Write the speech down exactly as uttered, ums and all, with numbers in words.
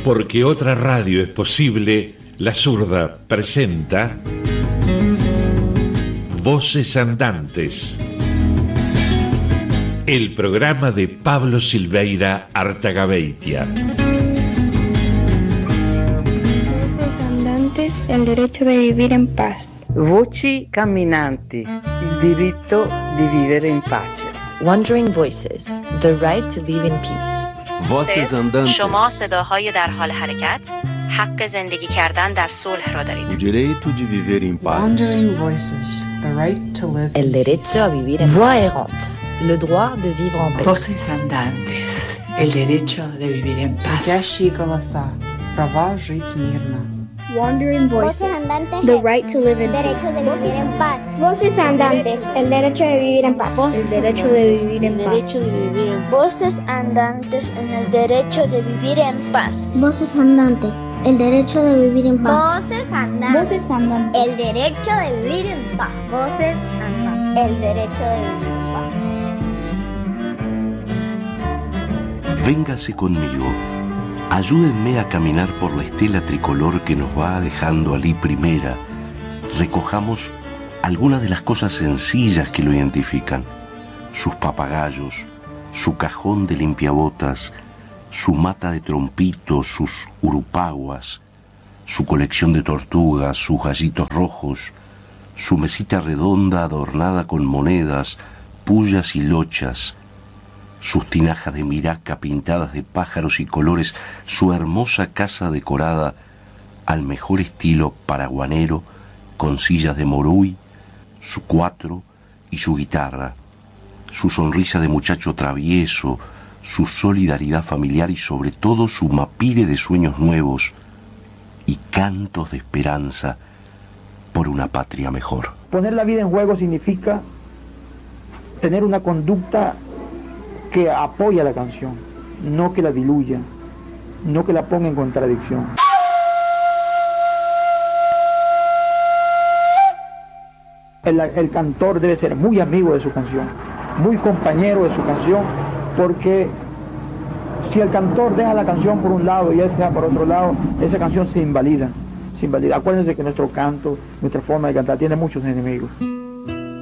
Porque otra radio es posible, La Zurda presenta Voces Andantes, el programa de Pablo Silveira Artagabeitia. Voces Andantes, el derecho de vivir en paz. Voci camminanti, il diritto di vivere in pace. Wandering Voices, the right to live in peace. Voces Andantes. شما صداهای در حال حرکت، حق زندگی کردن در صلح را دارید. O direito de viver em paz. Wandering Voices, the right to live. El derecho a vivir en Voix errante, le droit de vivre en paix. Voces Andantes, el derecho de vivir en paz. Говорящие голоса, права жить мирно. Wandering Voices, the right to live in peace. Voces Andantes, el derecho de vivir en paz. El derecho de vivir en paz. Voces Andantes en el derecho de vivir en paz. Voces Andantes, el derecho de vivir en paz. Voces Andantes, Voces Andantes, el derecho de vivir en paz. Voces Andantes, el derecho de vivir en paz. Véngase conmigo. Ayúdenme a caminar por la estela tricolor que nos va dejando Alí Primera. Recojamos algunas de las cosas sencillas que lo identifican. Sus papagayos, su cajón de limpiabotas, su mata de trompitos, sus urupaguas, su colección de tortugas, sus gallitos rojos, su mesita redonda adornada con monedas, pullas y lochas, sus tinajas de miraca pintadas de pájaros y colores, su hermosa casa decorada al mejor estilo paraguanero, con sillas de moruy, su cuatro y su guitarra, su sonrisa de muchacho travieso, su solidaridad familiar y sobre todo su mapire de sueños nuevos y cantos de esperanza por una patria mejor. Poner la vida en juego significa tener una conducta que apoya la canción, no que la diluya, no que la ponga en contradicción. El, el cantor debe ser muy amigo de su canción, muy compañero de su canción, porque si el cantor deja la canción por un lado y él se va por otro lado, esa canción se invalida, se invalida. Acuérdense que nuestro canto, nuestra forma de cantar tiene muchos enemigos.